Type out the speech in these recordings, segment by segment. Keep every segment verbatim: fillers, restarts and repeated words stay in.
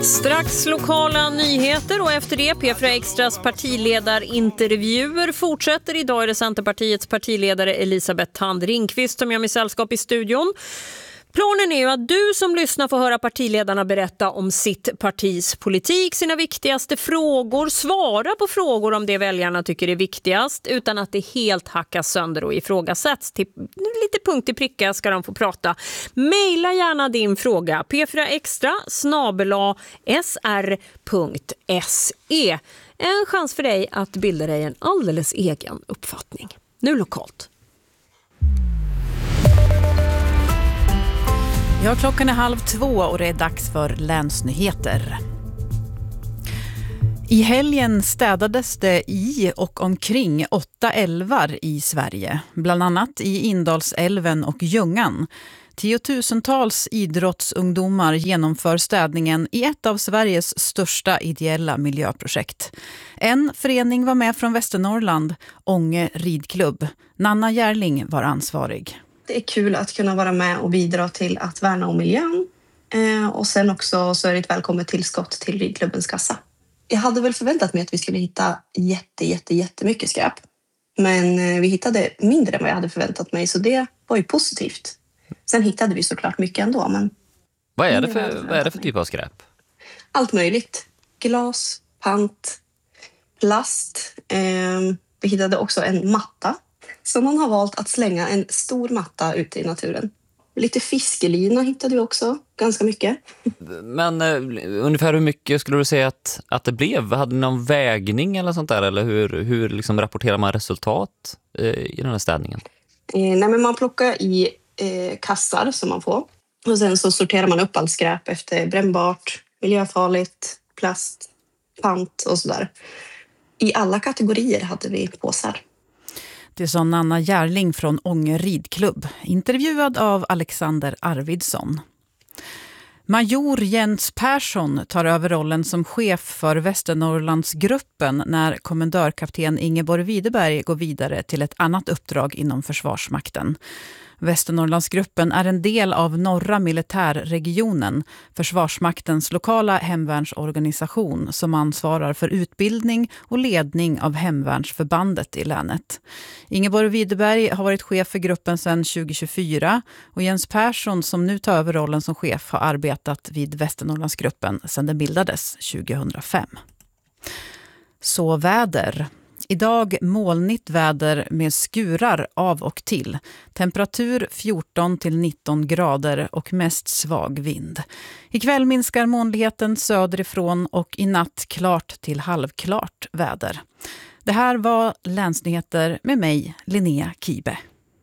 Strax lokala nyheter och efter det P fyra Extras partiledarintervjuer fortsätter. Idag är det Centerpartiets partiledare Elisabeth Thand Ringqvist som gör mig sällskap i studion. Planen är ju att du som lyssnar får höra partiledarna berätta om sitt partis politik, sina viktigaste frågor, svara på frågor om det väljarna tycker är viktigast utan att det helt hackas sönder och ifrågasätts. Till lite punkt i pricka ska de få prata. Maila gärna din fråga p fyra extra snabel-a s r punkt s e. En chans för dig att bilda dig en alldeles egen uppfattning. Nu lokalt. Ja, klockan är halv två och det är dags för länsnyheter. I helgen städades det i och omkring åtta älvar i Sverige, bland annat i Indalsälven och Ljungan. Tiotusentals idrottsungdomar genomför städningen i ett av Sveriges största ideella miljöprojekt. En förening var med från Västernorrland, Ånge ridklubb. Nanna Järling var ansvarig. Det är kul att kunna vara med och bidra till att värna om miljön. Eh, och sen också så är det ett välkommet tillskott till ridklubbens kassa. Jag hade väl förväntat mig att vi skulle hitta jätte, jätte, jättemycket skräp. Men eh, vi hittade mindre än vad jag hade förväntat mig, så det var ju positivt. Sen hittade vi såklart mycket ändå. Men vad är det för, vad är det för typ av skräp? Allt möjligt. Glas, pant, plast. Eh, vi hittade också en matta. Så någon har valt att slänga en stor matta ute i naturen. Lite fiskelina hittade vi också, ganska mycket. Men eh, ungefär hur mycket skulle du säga att, att det blev? Hade ni någon vägning eller sånt där? Eller hur, hur liksom rapporterar man resultat eh, i den här städningen? Eh, nej men man plockar i eh, kassar som man får. Och sen så sorterar man upp all skräp efter brännbart, miljöfarligt, plast, pant och sådär. I alla kategorier hade vi påsar. Det sa Nanna Järling från Ånge ridklubb, intervjuad av Alexander Arvidsson. Major Jens Persson tar över rollen som chef för Västernorrlandsgruppen när kommendörkapten Ingeborg Widerberg går vidare till ett annat uppdrag inom Försvarsmakten. Västernorrlandsgruppen är en del av norra militärregionen, Försvarsmaktens lokala hemvärnsorganisation som ansvarar för utbildning och ledning av hemvärnsförbandet i länet. Ingeborg Widerberg har varit chef för gruppen sedan tjugo tjugofyra och Jens Persson som nu tar över rollen som chef har arbetat vid Västernorrlandsgruppen sedan den bildades tjugohundrafem. Så väder. Idag molnigt väder med skurar av och till. Temperatur fjorton till nitton grader och mest svag vind. Ikväll minskar molnligheten söderifrån och i natt klart till halvklart väder. Det här var länsnyheter med mig, Linnea Kibe.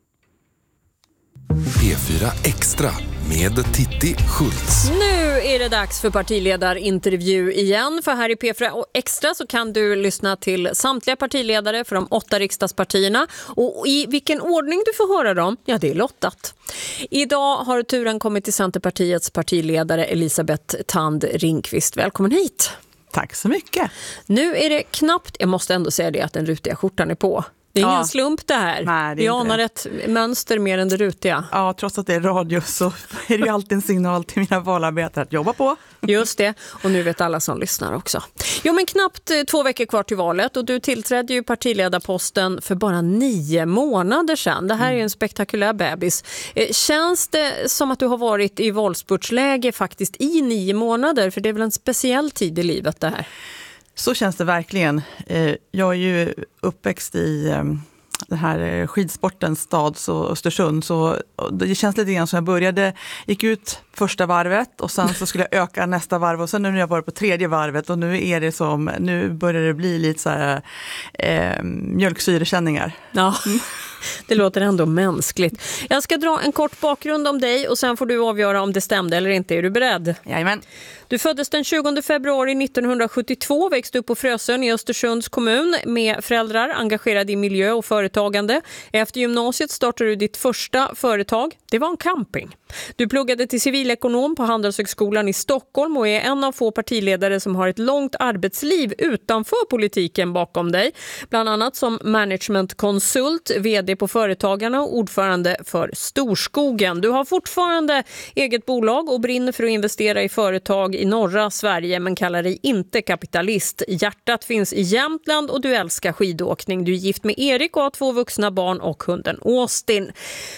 P fyra Extra med Titti Schultz. Nu är det dags för partiledarintervju igen. För här i P fyra Extra så kan du lyssna till samtliga partiledare för de åtta riksdagspartierna. Och i vilken ordning du får höra dem, ja det är lottat. Idag har turen kommit till Centerpartiets partiledare Elisabeth Thand Ringqvist. Välkommen hit. Tack så mycket. Nu är det knappt, jag måste ändå säga det, att den rutiga skjortan är på. Det är ingen ja. slump det här. Nej, det är Vi anar det. ett mönster mer än det rutiga. Ja, trots att det är radio så är det ju alltid en signal till mina valarbetare att jobba på. Just det, och nu vet alla som lyssnar också. Jo, men knappt två veckor kvar till valet och du tillträdde ju partiledarposten för bara nio månader sedan. Det här är ju en spektakulär bebis. Känns det som att du har varit i valspurtsläge faktiskt i nio månader? För det är väl en speciell tid i livet det här? Så känns det verkligen. Jag är ju uppväxt i den här skidsportens stad, så Östersund, så det känns lite grann som jag började, gick ut första varvet och sen så skulle jag öka nästa varv och sen nu har jag varit på tredje varvet och nu är det som, nu börjar det bli lite så här eh, mjölksyrekänningar. Ja, det låter ändå mänskligt. Jag ska dra en kort bakgrund om dig och sen får du avgöra om det stämde eller inte. Är du beredd? Jajamän. Du föddes den tjugonde februari nittonhundrasjuttiotvå, växte upp på Frösön i Östersunds kommun med föräldrar engagerade i miljö och företagande. Efter gymnasiet startade du ditt första företag. Det var en camping. Du pluggade till civil civilekonom på Handelshögskolan i Stockholm och är en av få partiledare som har ett långt arbetsliv utanför politiken bakom dig. Bland annat som managementkonsult, vd på Företagarna och ordförande för Storskogen. Du har fortfarande eget bolag och brinner för att investera i företag i norra Sverige men kallar dig inte kapitalist. Hjärtat finns i Jämtland och du älskar skidåkning. Du är gift med Erik och har två vuxna barn och hunden Austin.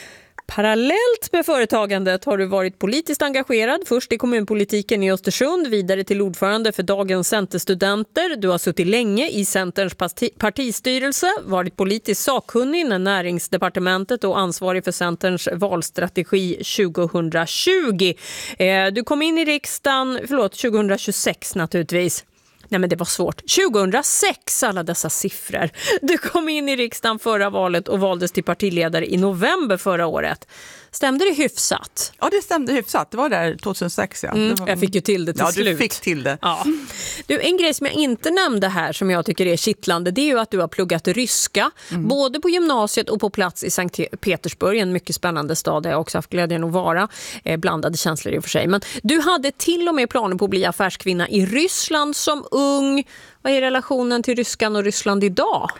Parallellt med företagandet har du varit politiskt engagerad, först i kommunpolitiken i Östersund, vidare till ordförande för dagens Centerstudenter. Du har suttit länge i Centerns parti- partistyrelse, varit politiskt sakkunnig när Näringsdepartementet och ansvarig för Centerns valstrategi tjugohundratjugo. Eh, du kom in i riksdagen, förlåt, tjugohundratjugosex naturligtvis. Nej, men det var svårt. tjugohundrasex, alla dessa siffror. Du kom in i riksdagen förra valet och valdes till partiledare i november förra året. Stämde det hyfsat? Ja, det stämde hyfsat. Det var där tjugohundrasex, ja. Mm, det var... Jag fick ju till det till ja, slut. Ja, du fick till det. Ja. Du, en grej som jag inte nämnde här som jag tycker är kittlande, det är ju att du har pluggat ryska. Mm. Både på gymnasiet och på plats i Sankt Petersburg, en mycket spännande stad där jag också haft glädjen att vara. Eh, blandade känslor i och för sig. Men du hade till och med planer på att bli affärskvinna i Ryssland som ung. Vad är relationen till Ryskan och Ryssland idag?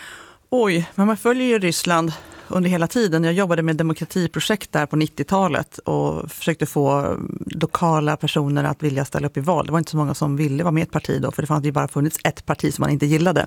Oj, men man följer ju Ryssland under hela tiden. Jag jobbade med demokratiprojekt där på nittiotalet och försökte få lokala personer att vilja ställa upp i val. Det var inte så många som ville vara med i ett parti då, för det fanns ju bara funnits ett parti som man inte gillade.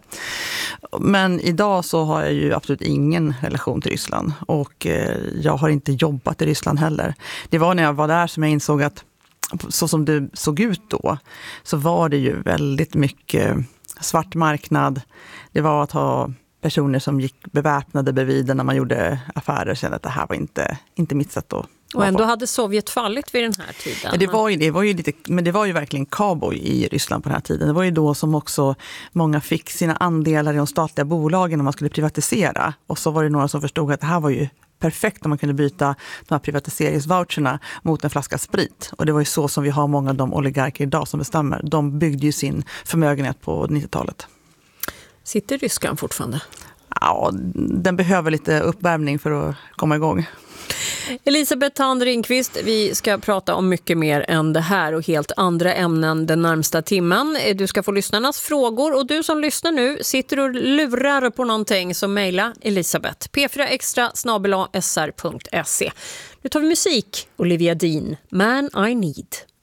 Men idag så har jag ju absolut ingen relation till Ryssland och jag har inte jobbat i Ryssland heller. Det var när jag var där som jag insåg att så som det såg ut då så var det ju väldigt mycket svart marknad. Det var att ha personer som gick beväpnade bredvid när man gjorde affärer och kände att det här var inte, inte mitt sätt att... Och ändå hade Sovjet fallit vid den här tiden. Ja, det var ju, det var ju lite, men det var ju verkligen cowboy i Ryssland på den här tiden. Det var ju då som också många fick sina andelar i de statliga bolagen när man skulle privatisera. Och så var det några som förstod att det här var ju perfekt om man kunde byta de här privatiseringsvoucherna mot en flaska sprit. Och det var ju så som vi har många av de oligarker idag som bestämmer. De byggde ju sin förmögenhet på nittiotalet. Sitter ryskan fortfarande? Ja, den behöver lite uppvärmning för att komma igång. Elisabeth Thand Ringqvist, vi ska prata om mycket mer än det här och helt andra ämnen den närmsta timmen. Du ska få lyssnarnas frågor och du som lyssnar nu sitter och lurar på någonting så mejla Elisabeth. p fyra extra snabel-a s r punkt se. Nu tar vi musik. Olivia Dean, Man I Need.